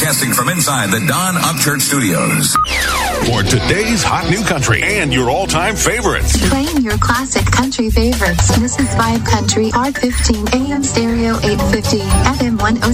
Broadcasting from inside the Don Upchurch Studios. For today's hot new country and your all-time favorites. Playing your classic country favorites. This is Vibe Country, Part 15, AM Stereo 850, FM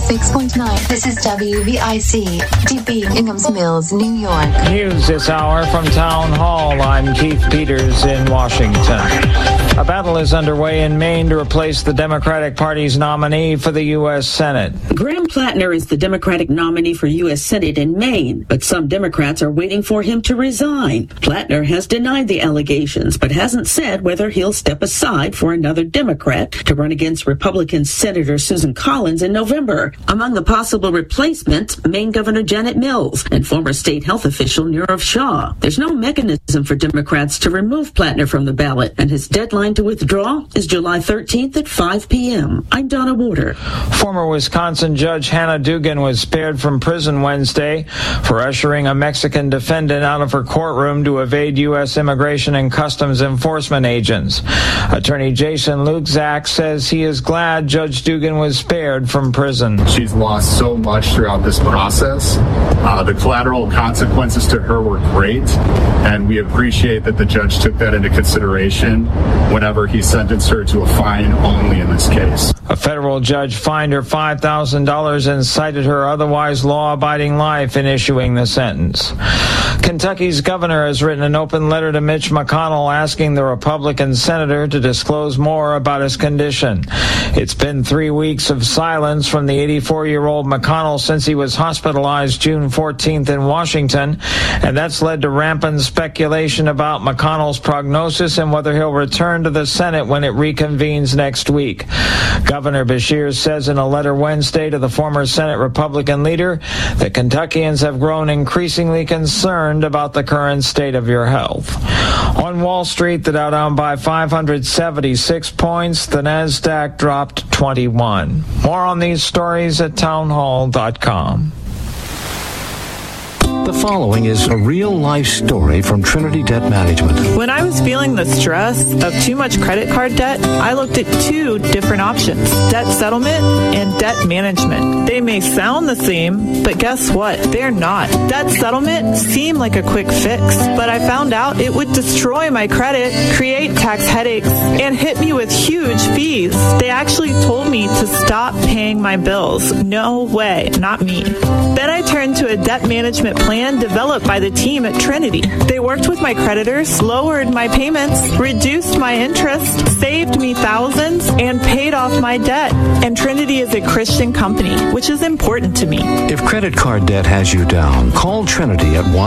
106.9. This is WVIC, DB, Inghams Mills, New York. News this hour from Town Hall. I'm Keith Peters in Washington. A battle is underway in Maine to replace the Democratic Party's nominee for the U.S. Senate. Graham Plattner is the Democratic nominee for U.S. Senate in Maine, but some Democrats are waiting for him to resign. Plattner has denied the allegations, but hasn't said whether he'll step aside for another Democrat to run against Republican Senator Susan Collins in November. Among the possible replacements, Maine Governor Janet Mills and former state health official Nirav Shah. There's no mechanism for Democrats to remove Plattner from the ballot, and his deadline to withdraw is July 13th at 5 p.m. I'm Donna Warder. Former Wisconsin Judge Hannah Dugan was spared from prison Wednesday for ushering a Mexican defendant out of her courtroom to evade U.S. Immigration and Customs Enforcement agents. Attorney Jason Lukzak says he is glad Judge Dugan was spared from prison. She's lost so much throughout this process. The collateral consequences to her were great, and we appreciate that the judge took that into consideration whenever he sentenced her to a fine only in this case. A federal judge fined her $5,000 and cited her otherwise law-abiding life in issuing the sentence. Kentucky's governor has written an open letter to Mitch McConnell asking the Republican senator to disclose more about his condition. It's been 3 weeks of silence from the 84-year-old McConnell since he was hospitalized June 14th in Washington, and that's led to rampant speculation about McConnell's prognosis and whether he'll return to the Senate when it reconvenes next week. Governor Beshear says in a letter Wednesday to the former Senate Republican leader that Kentuckians have grown increasingly concerned about the current state of your health. On Wall Street, the Dow down by 576 points. The NASDAQ dropped 21. More on these stories at townhall.com. The following is a real-life story from Trinity Debt Management. When I was feeling the stress of too much credit card debt, I looked at two different options: debt settlement and debt management. They may sound the same, but guess what? They're not. Debt settlement seemed like a quick fix, but I found out it would destroy my credit, create tax headaches, and hit me with huge fees. They actually told me to stop paying my bills. No way, not me. Then I turned to a debt management plan developed by the team at Trinity. They worked with my creditors, lowered my payments, reduced my interest, saved me thousands, and paid off my debt. And Trinity is a Christian company, which is important to me. If credit card debt has you down, call Trinity at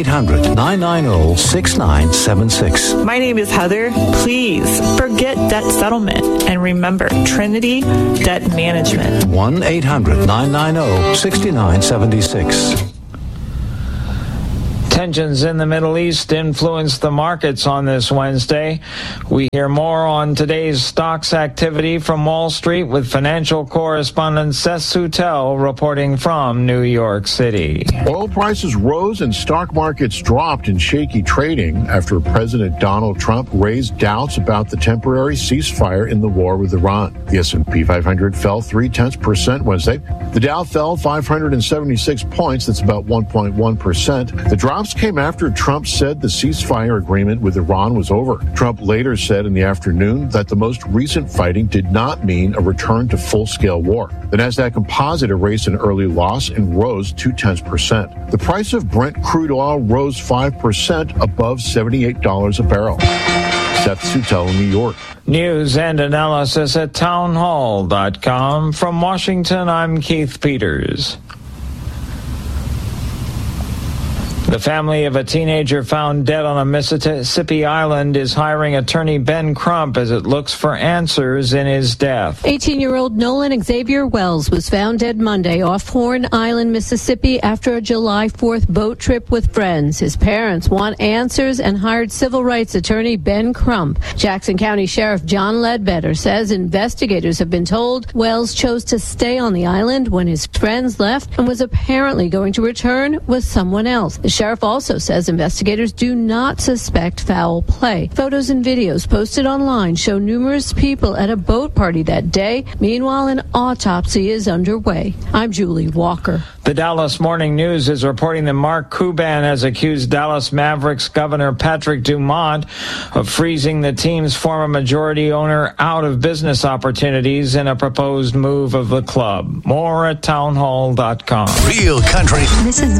1-800-990-6976. My name is Heather. Please forget debt settlement and remember Trinity Debt Management. 1-800-990-6976. Tensions in the Middle East influenced the markets on this Wednesday. We hear more on today's stocks activity from Wall Street with financial correspondent Seth Soutel reporting from New York City. Oil prices rose and stock markets dropped in shaky trading after President Donald Trump raised doubts about the temporary ceasefire in the war with Iran. The S&P 500 fell 0.3% Wednesday. The Dow fell 576 points. That's about 1.1%. The drops came after Trump said the ceasefire agreement with Iran was over. Trump later said in the afternoon that the most recent fighting did not mean a return to full-scale war. The Nasdaq Composite erased an early loss and rose 0.2%. The price of Brent crude oil rose 5% above $78 a barrel. Seth Soutel in New York. News and analysis at townhall.com. From Washington, I'm Keith Peters. The family of a teenager found dead on a Mississippi island is hiring attorney Ben Crump as it looks for answers in his death. 18-year-old Nolan Xavier Wells was found dead Monday off Horn Island, Mississippi after a July 4th boat trip with friends. His parents want answers and hired civil rights attorney Ben Crump. Jackson County Sheriff John Ledbetter says investigators have been told Wells chose to stay on the island when his friends left and was apparently going to return with someone else. The sheriff also says investigators do not suspect foul play. Photos and videos posted online show numerous people at a boat party that day. Meanwhile, an autopsy is underway. I'm Julie Walker. The Dallas Morning News is reporting that Mark Cuban has accused Dallas Mavericks Governor Patrick Dumont of freezing the team's former majority owner out of business opportunities in a proposed move of the club. More at townhall.com. Real country. This is